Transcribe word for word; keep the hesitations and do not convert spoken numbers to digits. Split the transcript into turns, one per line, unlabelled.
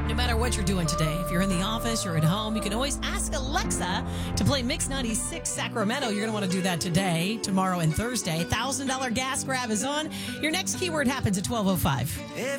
No matter what you're doing today, if you're in the office, you're at home, you can always ask Alexa to play Mix ninety-six Sacramento. You're going to want to do that today, tomorrow, and Thursday. one thousand dollars gas grab is on. Your next keyword happens at twelve oh five.